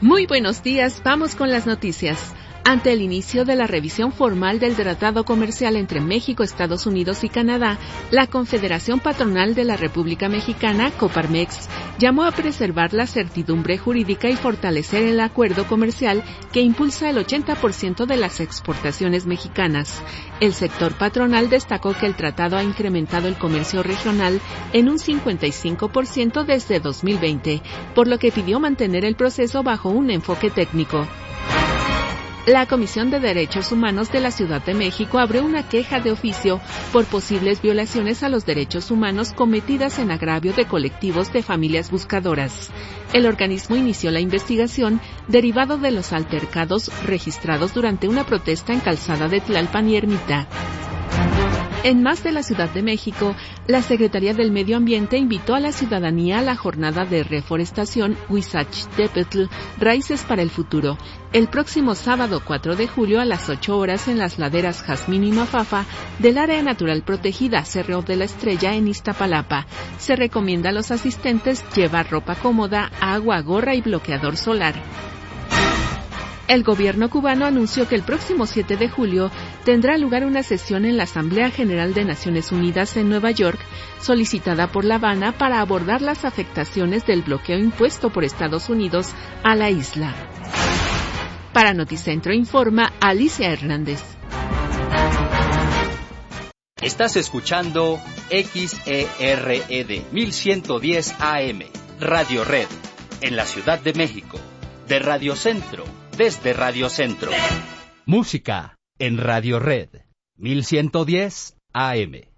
Muy buenos días, vamos con las noticias. Ante el inicio de la revisión formal del Tratado Comercial entre México, Estados Unidos y Canadá, la Confederación Patronal de la República Mexicana, Coparmex, llamó a preservar la certidumbre jurídica y fortalecer el acuerdo comercial que impulsa el 80% de las exportaciones mexicanas. El sector patronal destacó que el tratado ha incrementado el comercio regional en un 55% desde 2020, por lo que pidió mantener el proceso bajo un enfoque técnico. La Comisión de Derechos Humanos de la Ciudad de México abrió una queja de oficio por posibles violaciones a los derechos humanos cometidas en agravio de colectivos de familias buscadoras. El organismo inició la investigación derivado de los altercados registrados durante una protesta en Calzada de Tlalpan y Ermita. En más de la Ciudad de México, la Secretaría del Medio Ambiente invitó a la ciudadanía a la jornada de reforestación Huizachtepetl, Raíces para el Futuro, el próximo sábado 4 de julio a las 8 horas en las laderas Jazmín y Mafafa del Área Natural Protegida Cerro de la Estrella en Iztapalapa. Se recomienda a los asistentes llevar ropa cómoda, agua, gorra y bloqueador solar. El gobierno cubano anunció que el próximo 7 de julio tendrá lugar una sesión en la Asamblea General de Naciones Unidas en Nueva York, solicitada por La Habana para abordar las afectaciones del bloqueo impuesto por Estados Unidos a la isla. Para Noticentro informa Alicia Hernández. Estás escuchando XERED 1110 AM, Radio Red, en la Ciudad de México, de Radio Centro. Desde Radio Centro. Música en Radio Red 1110 AM.